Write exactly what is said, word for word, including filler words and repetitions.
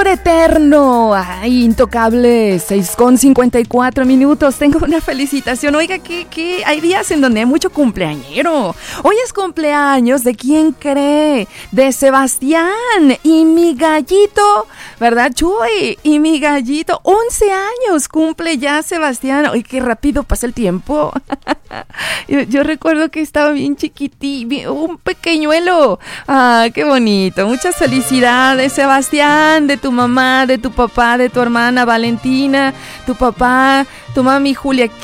amor eterno. Ay, intocable. seis con cincuenta y cuatro minutos. Tengo una felicitación. Oiga, que, que hay días en donde hay mucho cumpleañero. Hoy es cumpleaños de ¿quién cree? De Sebastián y mi gallito, ¿verdad, Chuy? Y mi gallito. once años cumple ya Sebastián. Ay, qué rápido pasa el tiempo. yo, yo recuerdo que estaba bien chiquitito, un pequeñuelo. Ah, qué bonito. Muchas felicidades, Sebastián, de tu mamá, de tu papá, de tu hermana Valentina, tu papá, tu mami Julia